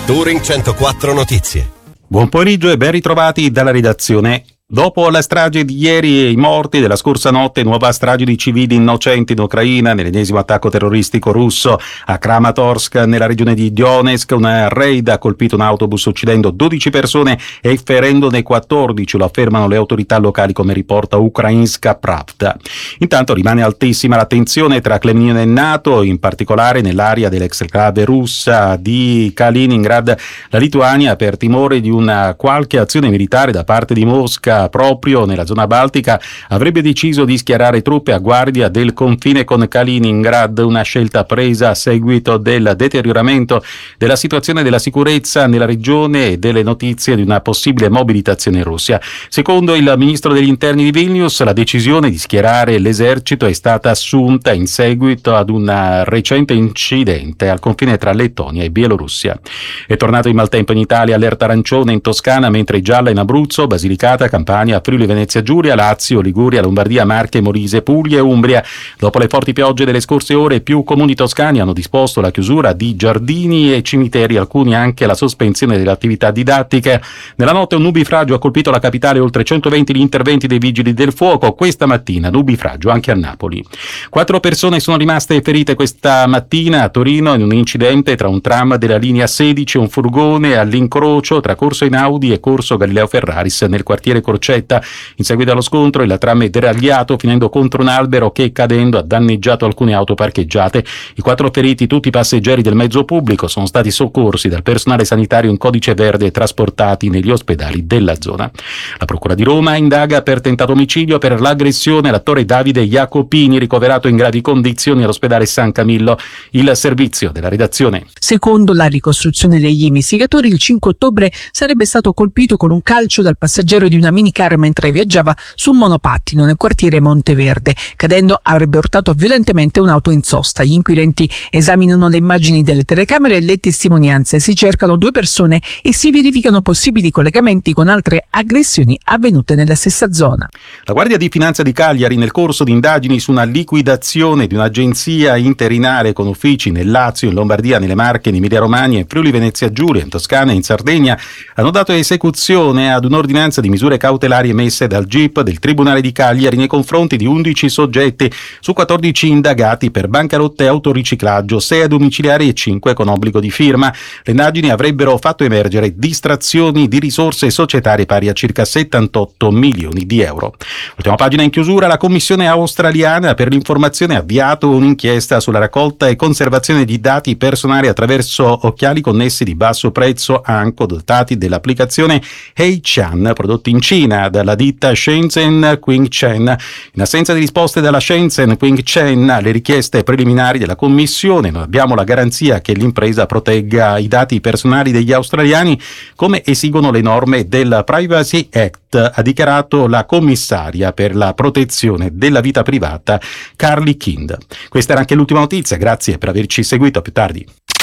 Touring 104 Notizie. Buon pomeriggio e ben ritrovati dalla redazione. Dopo la strage di ieri e i morti della scorsa notte, nuova strage di civili innocenti in Ucraina, nell'ennesimo attacco terroristico russo a Kramatorsk, nella regione di Donetsk, una raid ha colpito un autobus uccidendo 12 persone e ferendone 14, lo affermano le autorità locali, come riporta Ukrainska Pravda. Intanto rimane altissima la tensione tra Cremlino e NATO, in particolare nell'area dell'ex-enclave russa di Kaliningrad. La Lituania, per timore di una qualche azione militare da parte di Mosca proprio nella zona baltica, avrebbe deciso di schierare truppe a guardia del confine con Kaliningrad, una scelta presa a seguito del deterioramento della situazione della sicurezza nella regione e delle notizie di una possibile mobilitazione in Russia. Secondo il ministro degli interni di Vilnius, la decisione di schierare l'esercito è stata assunta in seguito ad un recente incidente al confine tra Lettonia e Bielorussia. È tornato il maltempo in Italia, allerta arancione in Toscana, mentre gialla in Abruzzo, Basilicata, Campania, Friuli, Venezia Giulia, Lazio, Liguria, Lombardia, Marche, Molise, Puglia e Umbria. Dopo le forti piogge delle scorse ore, più comuni toscani hanno disposto la chiusura di giardini e cimiteri, alcuni anche la sospensione delle attività didattiche. Nella notte un nubifragio ha colpito la capitale, oltre 120 gli interventi dei vigili del fuoco. Questa mattina nubifragio anche a Napoli. 4 persone sono rimaste ferite questa mattina a Torino in un incidente tra un tram della linea 16 e un furgone all'incrocio tra Corso Einaudi e Corso Galileo Ferraris nel quartiere Corcetta. In seguito allo scontro il tram è deragliato finendo contro un albero che, cadendo, ha danneggiato alcune auto parcheggiate. I 4 feriti, tutti passeggeri del mezzo pubblico, sono stati soccorsi dal personale sanitario in codice verde e trasportati negli ospedali della zona. La Procura di Roma indaga per tentato omicidio per l'aggressione all'attore Davide Jacopini, ricoverato in gravi condizioni all'ospedale San Camillo. Il servizio della redazione. Secondo la ricostruzione degli investigatori, il 5 ottobre sarebbe stato colpito con un calcio dal passeggero di una minicar mentre viaggiava su un monopattino nel quartiere Monteverde. Cadendo avrebbe urtato violentemente un'auto in sosta. Gli inquirenti esaminano le immagini delle telecamere e le testimonianze. Si cercano 2 persone e si verificano possibili collegamenti con altre aggressioni avvenute nella stessa zona. La Guardia di Finanza di Cagliari, nel corso di indagini su una liquidazione di un'agenzia interinale con uffici nel Lazio, in Lombardia, nelle Marche, in Emilia-Romagna, in Friuli Venezia Giulia, in Toscana e in Sardegna, hanno dato esecuzione ad un'ordinanza di misure cautelari emesse dal GIP del Tribunale di Cagliari nei confronti di 11 soggetti su 14 indagati per bancarotta e autoriciclaggio, 6 a domiciliari e 5 con obbligo di firma. Le indagini avrebbero fatto emergere distrazioni di risorse societarie pari a circa 78 milioni di euro. Ultima pagina in chiusura: la Commissione australiana per l'informazione ha avviato un'inchiesta sulla raccolta e conservazione di dati personali attraverso occhiali connessi di basso prezzo Anko dotati dell'applicazione Heichan, prodotti in Cina dalla ditta Shenzhen Qingchen. In assenza di risposte dalla Shenzhen Qingchen alle richieste preliminari della Commissione, non abbiamo la garanzia che l'impresa protegga i dati personali degli australiani come esigono le norme del Privacy Act, ha dichiarato la commissaria per la protezione della vita privata Carly Kind. Questa era anche l'ultima notizia, grazie per averci seguito, a più tardi.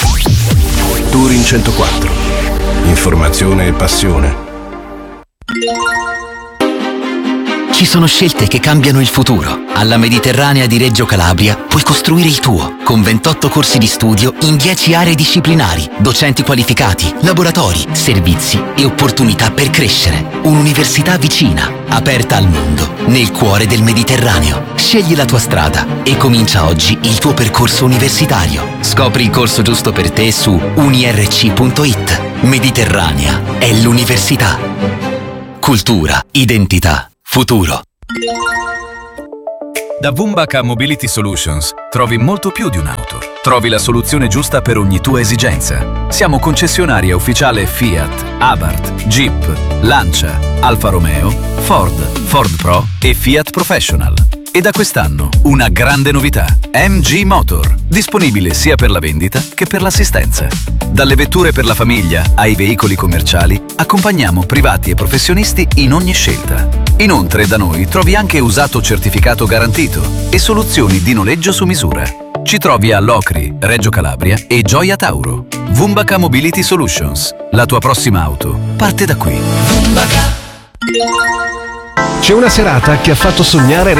Touring 104. Informazione e passione. Ci sono scelte che cambiano il futuro. Alla Mediterranea di Reggio Calabria puoi costruire il tuo, con 28 corsi di studio in 10 aree disciplinari, docenti qualificati, laboratori, servizi e opportunità per crescere. Un'università vicina, aperta al mondo, nel cuore del Mediterraneo. Scegli la tua strada e comincia oggi il tuo percorso universitario. Scopri il corso giusto per te su unirc.it. Mediterranea è l'università. Cultura, identità, futuro. Da Wumbaca Mobility Solutions trovi molto più di un'auto. Trovi la soluzione giusta per ogni tua esigenza. Siamo concessionaria ufficiale Fiat, Abarth, Jeep, Lancia, Alfa Romeo, Ford Pro e Fiat Professional. E da quest'anno una grande novità: MG Motor, disponibile sia per la vendita che per l'assistenza. Dalle vetture per la famiglia ai veicoli commerciali, accompagniamo privati e professionisti in ogni scelta. Inoltre da noi trovi anche usato certificato garantito e soluzioni di noleggio su misura. Ci trovi a Locri, Reggio Calabria e Gioia Tauro. Wumbaca Mobility Solutions. La tua prossima auto parte da qui. C'è una serata che ha fatto sognare